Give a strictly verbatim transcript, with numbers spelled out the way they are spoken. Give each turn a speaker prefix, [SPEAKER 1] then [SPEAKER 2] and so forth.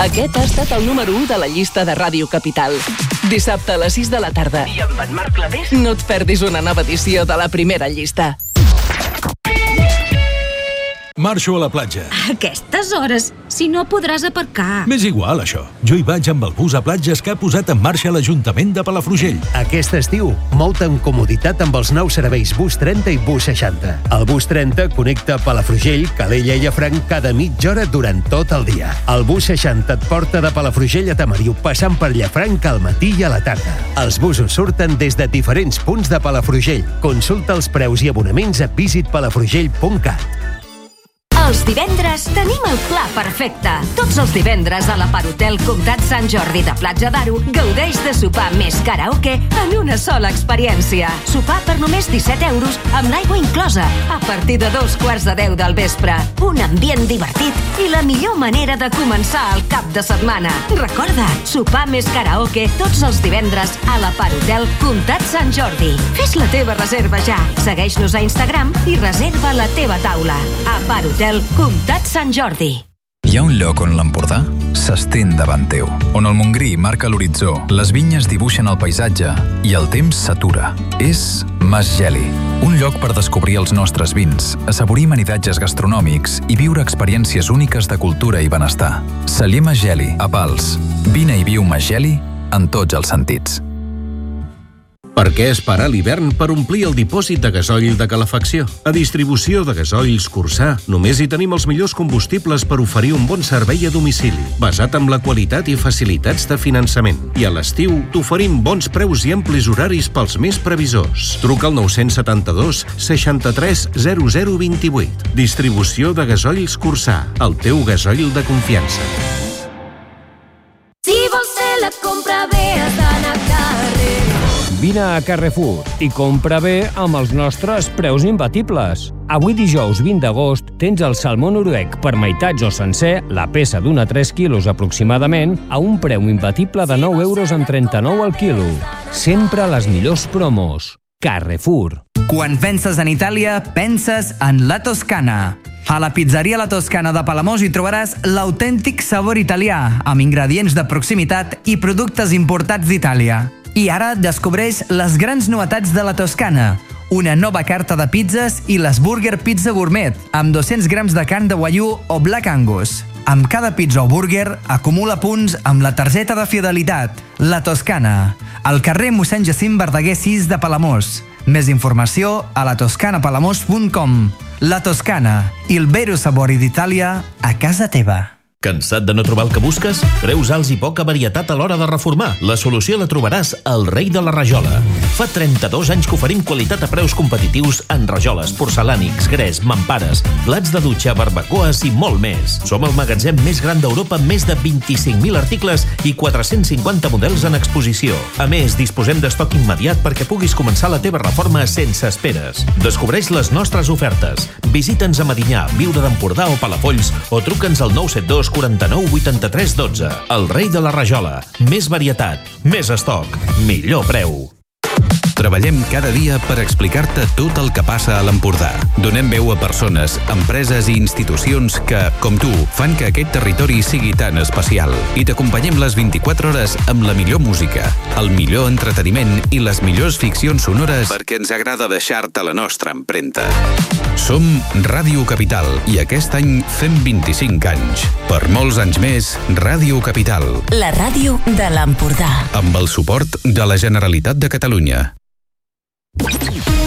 [SPEAKER 1] Aquest ha estat el número u de la llista de Ràdio Capital. Dissabte a les sis de la tarda. I amb en Marc Clavés no et perdis una nova edició de la primera llista.
[SPEAKER 2] Marxo a la platja.
[SPEAKER 3] A aquestes hores, si no podràs aparcar.
[SPEAKER 2] M'és igual, això. Jo hi vaig amb el bus a platges que ha posat en marxa l'Ajuntament de Palafrugell.
[SPEAKER 4] Aquest estiu, mou-te amb comoditat amb els nous serveis Bus trenta i Bus seixanta. El Bus trenta connecta Palafrugell, Calella i Llafranc cada mitja hora durant tot el dia. El Bus seixanta et porta de Palafrugell a Tamariu, passant per Llafranc al matí i a la tarda. Els busos surten des de diferents punts de Palafrugell. Consulta els preus i abonaments a visit palafrugell punt cat.
[SPEAKER 5] Els divendres tenim el pla perfecte. Tots els divendres a la Parhotel Comtat Sant Jordi de Platja d'Aro gaudeix de sopar més karaoke en una sola experiència. Sopar per només disset euros amb l'aigua inclosa a partir de dos quarts de deu del vespre. Un ambient divertit i la millor manera de començar el cap de setmana. Recorda, sopar més karaoke tots els divendres a la Parhotel Comtat Sant Jordi. Fes la teva reserva ja. Segueix-nos a Instagram i reserva la teva taula. A Parhotel Comtat Sant Jordi.
[SPEAKER 6] Hi ha un lloc on l'Empordà s'estén davant teu, on el Montgrí marca l'horitzó, les vinyes dibuixen el paisatge i el temps s'atura. És Mas Geli, un lloc per descobrir els nostres vins, assaborir maridatges gastronòmics i viure experiències úniques de cultura i benestar. Celler Mas Geli, a Pals. Vine i viu Mas Geli en tots els sentits.
[SPEAKER 7] Per què esperar l'hivern per omplir el dipòsit de gasoil de calefacció? A Distribució de Gasoils Cursà només hi tenim els millors combustibles per oferir un bon servei a domicili, basat en la qualitat i facilitats de finançament. I a l'estiu t'oferim bons preus i amplis horaris pels més previsors. Truca al nou setanta-dos seixanta-tres zero zero vint-i-vuit. Distribució de Gasoils Cursà, el teu gasoil de confiança.
[SPEAKER 8] Si vols fer la compra bé, has d'anar a carrer.
[SPEAKER 9] Vine a Carrefour i compra bé amb els nostres preus imbatibles. Avui dijous vint d'agost tens el salmó noruec per meitats o sencer, la peça d'un a tres quilos aproximadament, a un preu imbatible de nou euros amb trenta-nou al quilo. Sempre les millors promos. Carrefour.
[SPEAKER 10] Quan penses en Itàlia, penses en La Toscana. A la pizzeria La Toscana de Palamós hi trobaràs l'autèntic sabor italià, amb ingredients de proximitat i productes importats d'Itàlia. I ara descobreix les grans novetats de La Toscana. Una nova carta de pizzas i l'Sburger Pizza Gourmet, amb dos-cents grams de carn de Wagyu o Black Angus. Amb cada pizza o burger acumula punts amb la targeta de fidelitat. La Toscana, al carrer mossèn Jacint Verdaguer sis de Palamós. Més informació a la toscana palamós punt com. La Toscana, il vero sapore d'Itàlia a casa teva.
[SPEAKER 11] Cansat de no trobar el que busques? Preus alts i poca varietat a l'hora de reformar. La solució la trobaràs al Rei de la Rajola. Fa trenta-dos anys que oferim qualitat a preus competitius en rajoles, porcelànics, gres, mampares, plats de dutxa, barbacoes i molt més. Som el magatzem més gran d'Europa amb més de vint-i-cinc mil articles i quatre-cents cinquanta models en exposició. A més, disposem d'estoc immediat perquè puguis començar la teva reforma sense esperes. Descobreix les nostres ofertes. Visita'ns a Medinyà, Viure d'Empordà o Palafolls o truca'ns al nou set dos quaranta-nou vuitanta-tres dotze. El Rei de la Rajola. Més varietat, més estoc, millor preu.
[SPEAKER 12] Treballem cada dia per explicar-te tot el que passa a l'Empordà. Donem veu a persones, empreses i institucions que, com tu, fan que aquest territori sigui tan especial. I t'acompanyem les vint-i-quatre hores amb la millor música, el millor entreteniment i les millors ficcions sonores perquè ens agrada deixar-te la nostra empremta. Som Ràdio Capital i aquest any fem vint-i-cinc anys. Per molts anys més, Ràdio Capital.
[SPEAKER 5] La ràdio de l'Empordà.
[SPEAKER 12] Amb el suport de la Generalitat de Catalunya.